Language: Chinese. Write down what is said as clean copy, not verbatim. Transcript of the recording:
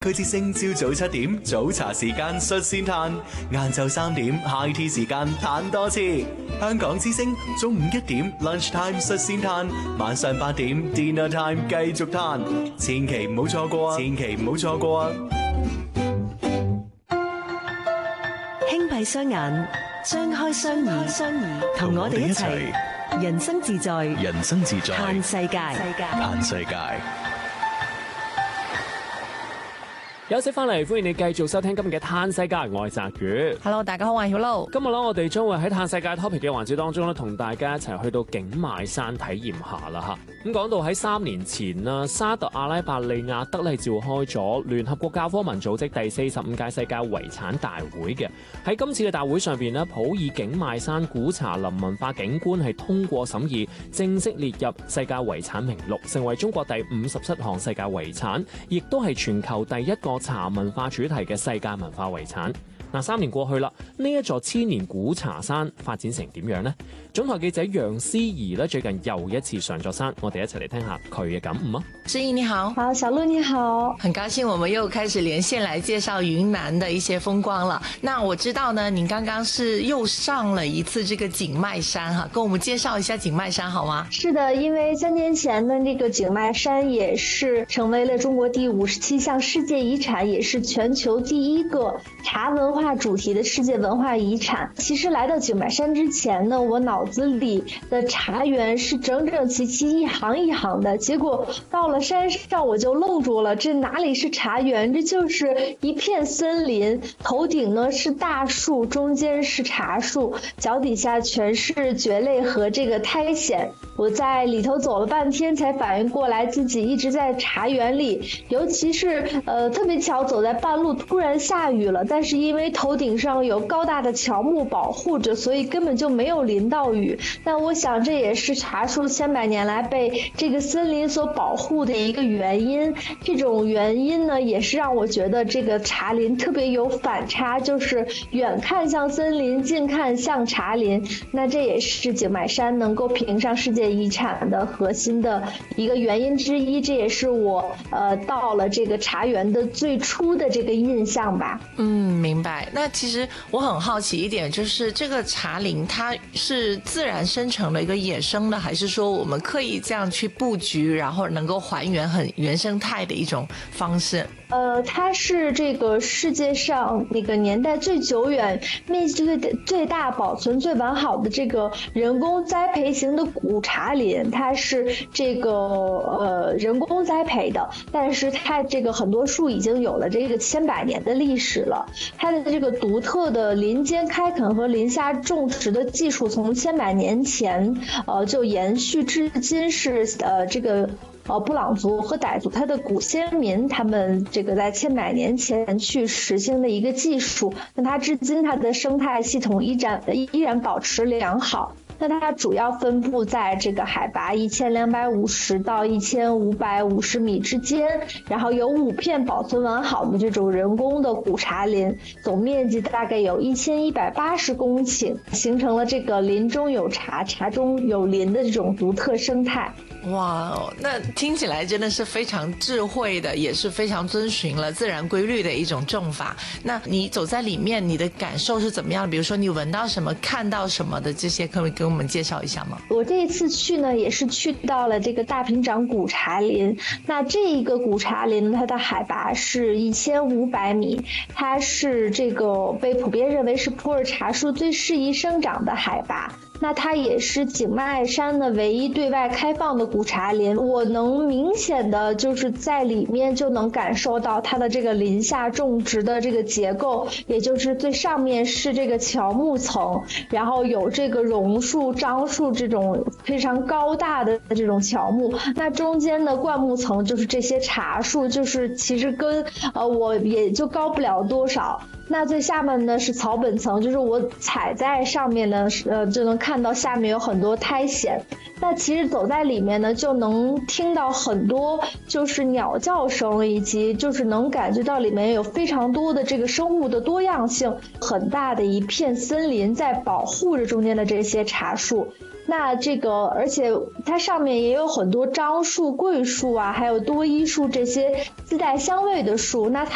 區之星朝早7點早茶時間率先嘆，晏晝3點 high tea 時間嘆多次。香港之星中午1點 lunch time 率先嘆，晚上8點 dinner time 繼續嘆，千祈唔好錯過啊！千祈唔好錯過啊！ 輕閉雙眼，張開雙耳，同我哋一齊人生自在， 人生自在， 嘆世界， 嘆世界。 休息翻嚟，歡迎你繼續收聽今日嘅嘆世界，我係澤宇。 Hello， 大家好，我係曉露。 今日咧，我哋將會喺嘆世界 topic 嘅環節當中咧，同大家一齊去到景邁山體驗下啦嚇。咁講到喺3年前啦，沙特阿拉伯利亞德咧召開咗聯合國教科文組織第45屆世界遺產大會嘅。喺今次嘅大會上邊咧，普洱景邁山古茶林文化景觀係通過審議，正式列入世界遺產名錄，成為中國第57項世界遺產，亦都係全球第一個茶文化主題嘅世界文化遺產。3年過去啦，呢一座千年古茶山發展成點樣呢？總台記者楊思怡咧最近又一次上咗山，我哋一齊嚟聽下佢嘅感悟啊！ 思怡你好， 好，小鹿你好， 很高興我們又開始連線來介紹雲南的一些風光了。那我知道呢，您剛剛是又上了一次這個景邁山哈，跟我們介紹一下景邁山好嗎？ 是的，因為3年前呢，這個景邁山也是成為了中國第57項世界遺產，也是全球第一個茶文化主題的世界文化遺產。其實來到景邁山之前呢，我腦子裡的茶園是整整齊齊一行一行的，結果到了山上我就愣住了，這哪裡是茶園，這就是一片森林，頭頂呢是大樹，中間是茶樹，腳底下全是蕨類和這個苔蘚。我在裡頭走了半天才反應過來自己一直在茶園裡，尤其是特別巧走在半路突然下雨了，但是因為頭頂上有高大的喬木保護着，所以根本就沒有淋到雨。但我想這也是茶樹千百年來被這個森林所保護的一個原因。這種原因呢，也是讓我覺得這個茶林特別有反差，就是遠看像森林，近看像茶林。那這也是景邁山能夠評上世界遺產的核心的一個原因之一。這也是我到了這個茶園的最初的這個印象吧。 明白。那其實我很好奇一點，就是這個茶林它是自然生成的一個野生的，還是說我們刻意這樣去布局，然後能夠還原很原生態的一種方式？ 它是這個世界上那個年代最久遠、面積最大、保存最完好的這個人工栽培型的古茶林。它是這個人工栽培的，但是它這個很多樹已經有了這個千百年的歷史了。它的這個獨特的林間開墾和林下種植的技術，從千百年前就延續至今，是這個布朗族和傣族它的古先民，他們這個在千百年前去實行的一個技術，那它至今它的生態系統依然保持良好。那它主要分布在這個海拔1250到1550米之間，然後有5片保存完好的這種人工的古茶林，總面積大概有1180公頃，形成了這個林中有茶，茶中有林的這種獨特生態。 哇，那聽起來真的是非常智慧的，也是非常遵循了自然規律的一種種法。那你走在裡面，你的感受是怎麼樣？比如說你聞到什麼、看到什麼的這些，可不可以給我們介紹一下嗎？ 我這一次去呢，也是去到了這個大平掌古茶林。那這一個古茶林，它的海拔是1500米，它是這個被普遍認為是普洱茶樹最適宜生長的海拔。那它也是景邁山的唯一對外開放的古茶林，我能明顯的就是在裡面就能感受到它的這個林下種植的這個結構，也就是最上面是這個喬木層，然後有這個榕樹、樟樹這種非常高大的這種喬木，那中間的灌木層就是這些茶樹，就是其實跟我也就高不了多少。那最下面呢是草本層，就是我踩在上面呢，就能看到下面有很多苔蘚。那其實走在裡面呢，就能聽到很多就是鳥叫聲，以及就是能感覺到裡面有非常多的這個生物的多樣性，很大的一片森林在保護着中間的這些茶樹。那這個，而且它上面也有很多樟樹、桂樹啊，還有多依樹這些自帶香味的樹。那它